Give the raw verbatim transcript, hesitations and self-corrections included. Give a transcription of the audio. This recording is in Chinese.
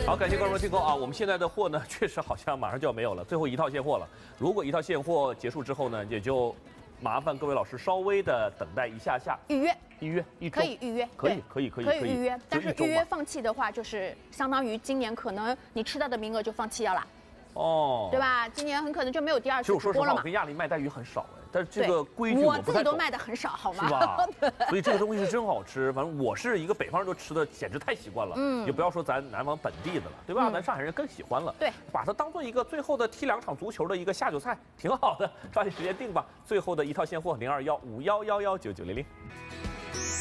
好，感谢观众订购啊！我们现在的货呢，确实好像马上就要没有了，最后一套现货了。如果一套现货结束之后呢，也就麻烦各位老师稍微的等待一下下， 预约。 预约一周可以预约， 可以可以可以可以预约，但是预约放弃的话，就是相当于今年可能你吃到的名额就放弃了啦。 哦， 对吧？今年很可能就没有第二次直播了嘛。其实我说实话，我跟亚丽卖带鱼很少哎，但是这个规矩我自己都卖的很少，好吗？ 是吧？所以这个东西是真好吃。反正我是一个北方人，都吃的简直太习惯了。嗯，就不要说咱南方本地的了，对吧？咱上海人更喜欢了。 对， 把它当做一个最后的踢两场足球的一个下酒菜，挺好的。抓紧时间订吧。最后的一套现货零二幺五幺幺幺九九零零。